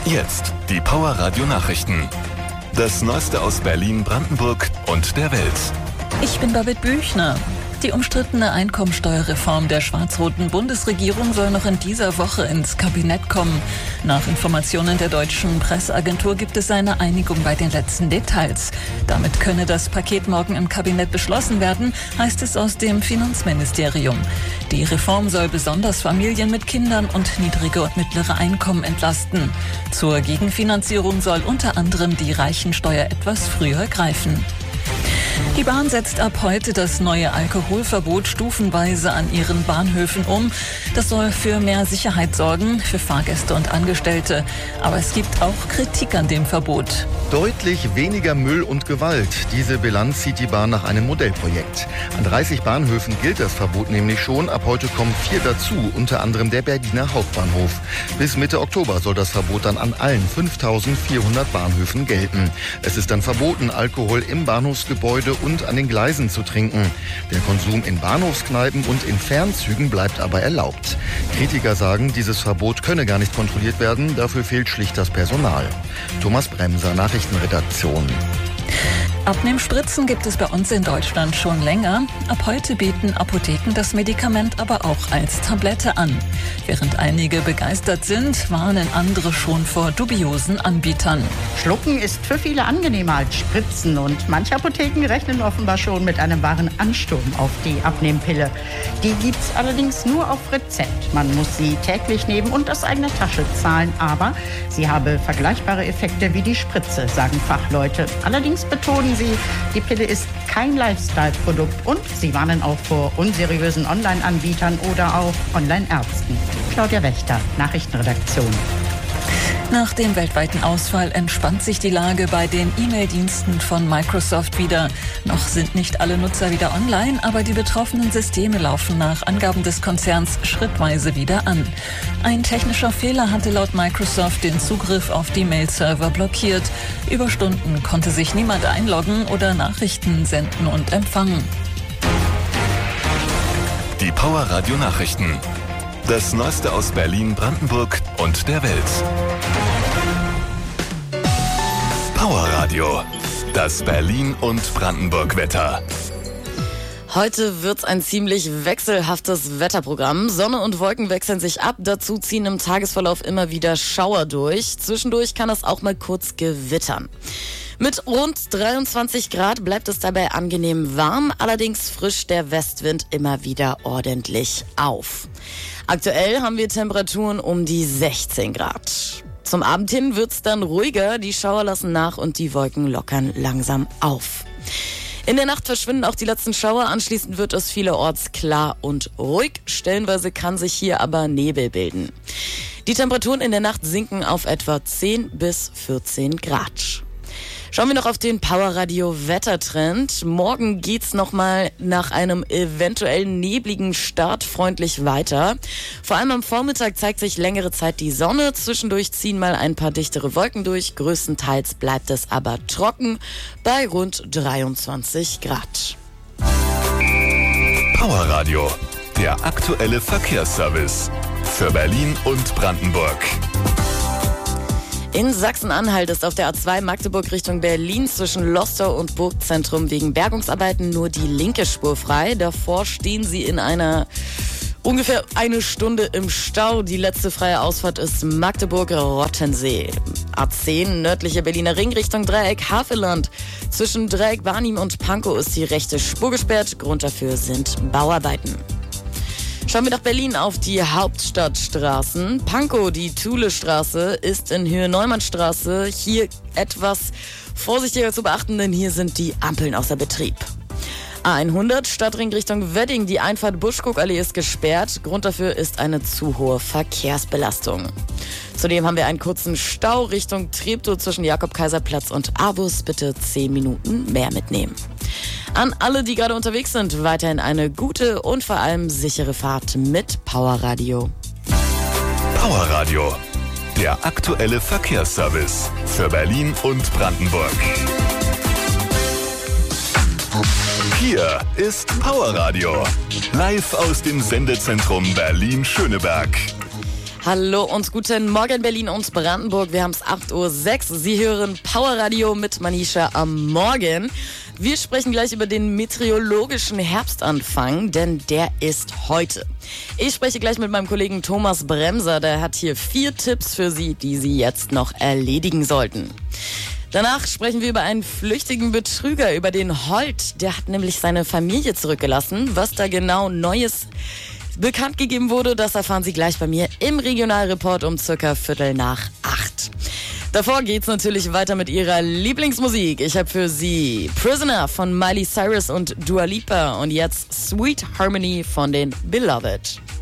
Jetzt die Power Radio Nachrichten. Das Neueste aus Berlin, Brandenburg und der Welt. Ich bin Babette Büchner. Die umstrittene Einkommensteuerreform der schwarz-roten Bundesregierung soll noch in dieser Woche ins Kabinett kommen. Nach Informationen der deutschen Presseagentur gibt es eine Einigung bei den letzten Details. Damit könne das Paket morgen im Kabinett beschlossen werden, heißt es aus dem Finanzministerium. Die Reform soll besonders Familien mit Kindern und niedrige und mittlere Einkommen entlasten. Zur Gegenfinanzierung soll unter anderem die Reichensteuer etwas früher greifen. Die Bahn setzt ab heute das neue Alkoholverbot stufenweise an ihren Bahnhöfen um. Das soll für mehr Sicherheit sorgen, für Fahrgäste und Angestellte. Aber es gibt auch Kritik an dem Verbot. Deutlich weniger Müll und Gewalt. Diese Bilanz zieht die Bahn nach einem Modellprojekt. An 30 Bahnhöfen gilt das Verbot nämlich schon. Ab heute kommen 4 dazu, unter anderem der Berliner Hauptbahnhof. Bis Mitte Oktober soll das Verbot dann an allen 5.400 Bahnhöfen gelten. Es ist dann verboten, Alkohol im Bahnhofsgebäude und an den Gleisen zu trinken. Der Konsum in Bahnhofskneipen und in Fernzügen bleibt aber erlaubt. Kritiker sagen, dieses Verbot könne gar nicht kontrolliert werden, dafür fehlt schlicht das Personal. Thomas Bremser, Nachrichtenredaktion. Abnehmspritzen gibt es bei uns in Deutschland schon länger. Ab heute bieten Apotheken das Medikament aber auch als Tablette an. Während einige begeistert sind, warnen andere schon vor dubiosen Anbietern. Schlucken ist für viele angenehmer als Spritzen und manche Apotheken rechnen offenbar schon mit einem wahren Ansturm auf die Abnehmpille. Die gibt's allerdings nur auf Rezept. Man muss sie täglich nehmen und aus eigener Tasche zahlen, aber sie habe vergleichbare Effekte wie die Spritze, sagen Fachleute. Allerdings betonen sie, die Pille ist kein Lifestyle-Produkt und sie warnen auch vor unseriösen Online-Anbietern oder auch Online-Ärzten. Claudia Wächter, Nachrichtenredaktion. Nach dem weltweiten Ausfall entspannt sich die Lage bei den E-Mail-Diensten von Microsoft wieder. Noch sind nicht alle Nutzer wieder online, aber die betroffenen Systeme laufen nach Angaben des Konzerns schrittweise wieder an. Ein technischer Fehler hatte laut Microsoft den Zugriff auf die Mail-Server blockiert. Über Stunden konnte sich niemand einloggen oder Nachrichten senden und empfangen. Die Power Radio Nachrichten. Das Neueste aus Berlin, Brandenburg und der Welt. Power Radio. Das Berlin- und Brandenburg-Wetter. Heute wird's ein ziemlich wechselhaftes Wetterprogramm. Sonne und Wolken wechseln sich ab. Dazu ziehen im Tagesverlauf immer wieder Schauer durch. Zwischendurch kann es auch mal kurz gewittern. Mit rund 23 Grad bleibt es dabei angenehm warm. Allerdings frischt der Westwind immer wieder ordentlich auf. Aktuell haben wir Temperaturen um die 16 Grad. Zum Abend hin wird's dann ruhiger. Die Schauer lassen nach und die Wolken lockern langsam auf. In der Nacht verschwinden auch die letzten Schauer. Anschließend wird es vielerorts klar und ruhig. Stellenweise kann sich hier aber Nebel bilden. Die Temperaturen in der Nacht sinken auf etwa 10 bis 14 Grad. Schauen wir noch auf den Powerradio Wettertrend. Morgen geht's nochmal nach einem eventuell nebligen Start freundlich weiter. Vor allem am Vormittag zeigt sich längere Zeit die Sonne. Zwischendurch ziehen mal ein paar dichtere Wolken durch. Größtenteils bleibt es aber trocken bei rund 23 Grad. Powerradio. Der aktuelle Verkehrsservice. Für Berlin und Brandenburg. In Sachsen-Anhalt ist auf der A2 Magdeburg Richtung Berlin zwischen Lostorf und Burgzentrum wegen Bergungsarbeiten nur die linke Spur frei. Davor stehen sie in einer ungefähr 1 Stunde im Stau. Die letzte freie Ausfahrt ist Magdeburg-Rottensee. A10 nördliche Berliner Ring Richtung Dreieck Havelland. Zwischen Dreieck Barnim und Pankow ist die rechte Spur gesperrt. Grund dafür sind Bauarbeiten. Schauen wir nach Berlin auf die Hauptstadtstraßen. Pankow, die Thulestraße, ist in Höhe Neumannstraße. Hier etwas vorsichtiger zu beachten, denn hier sind die Ampeln außer Betrieb. A100 Stadtring Richtung Wedding. Die Einfahrt Buschkuckallee ist gesperrt. Grund dafür ist eine zu hohe Verkehrsbelastung. Zudem haben wir einen kurzen Stau Richtung Treptow zwischen Jakob-Kaiser-Platz und Avus. Bitte 10 Minuten mehr mitnehmen. An alle, die gerade unterwegs sind, weiterhin eine gute und vor allem sichere Fahrt mit Powerradio. Powerradio. Der aktuelle Verkehrsservice für Berlin und Brandenburg. Hier ist Powerradio. Live aus dem Sendezentrum Berlin-Schöneberg. Hallo und guten Morgen Berlin und Brandenburg. Wir haben es 8:06 Uhr. Sie hören Powerradio mit Manisha am Morgen. Wir sprechen gleich über den meteorologischen Herbstanfang, denn der ist heute. Ich spreche gleich mit meinem Kollegen Thomas Bremser. Der hat hier 4 Tipps für Sie, die Sie jetzt noch erledigen sollten. Danach sprechen wir über einen flüchtigen Betrüger, über den Holt. Der hat nämlich seine Familie zurückgelassen. Was da genau Neues bekannt gegeben wurde, das erfahren Sie gleich bei mir im Regionalreport um circa 7:45. Davor geht's natürlich weiter mit Ihrer Lieblingsmusik. Ich habe für Sie Prisoner von Miley Cyrus und Dua Lipa und jetzt Sweet Harmony von den Beloved.